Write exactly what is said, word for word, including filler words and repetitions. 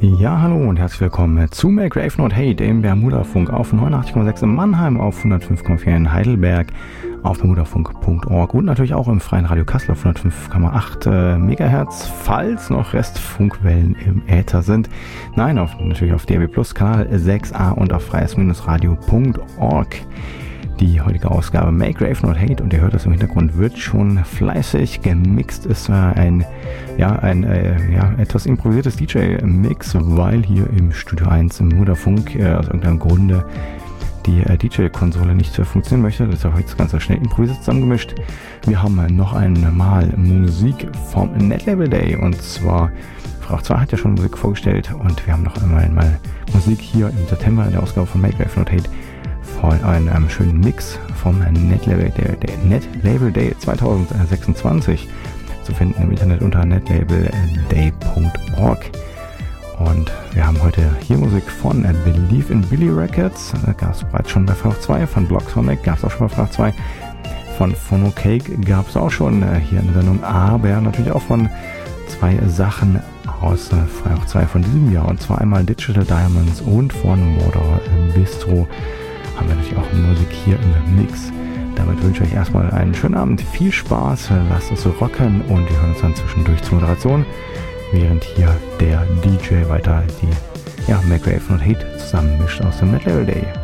Ja, hallo und herzlich willkommen zu Make Rave Not Hate im Bermudafunk auf neunundachtzig Komma sechs in Mannheim, auf hundertfünf Komma vier in Heidelberg, auf bermudafunk punkt org und natürlich auch im freien Radio Kassel auf hundertfünf Komma acht äh, Megahertz, falls noch Restfunkwellen im Äther sind. Nein, auf, natürlich auf D A B Plus Kanal sechs a und auf freies radio punkt org. Die heutige Ausgabe Make Rave Not Hate, und ihr hört das im Hintergrund, wird schon fleißig gemixt. Ist äh, ein, ja, ein äh, ja, etwas improvisiertes D J-Mix, weil hier im Studio eins im Bermudafunk äh, aus irgendeinem Grunde die äh, D J-Konsole nicht äh, funktionieren möchte. Das ist heute das Ganze schnell improvisiert zusammengemischt. Wir haben äh, noch einmal Musik vom Netlabel Day, und zwar Frau zwei hat ja schon Musik vorgestellt, und wir haben noch einmal mal Musik hier im September in der Ausgabe von Make Rave Not Hate von einem ähm, schönen Mix vom Netlabel Day, der Netlabel Day zwanzig sechsundzwanzig zu finden im Internet unter netlabel day punkt org. Und wir haben heute hier Musik von äh, Believe in Billy Records, äh, gab es bereits schon bei Frau zwei, von Blocksonic gab es auch schon bei Frau zwei, von Phonocake gab es auch schon äh, hier in der Sendung, aber natürlich auch von zwei Sachen aus äh, Frau zwei von diesem Jahr, und zwar einmal Digital Diamonds und von Mordor Bistro haben wir natürlich auch Musik hier im Mix. Damit wünsche ich euch erstmal einen schönen Abend, viel Spaß, lasst es so rocken, und wir hören uns dann zwischendurch zur Moderation, während hier der D J weiter die ja, Make Rave Not Hate zusammenmischt aus dem Netlabel Day.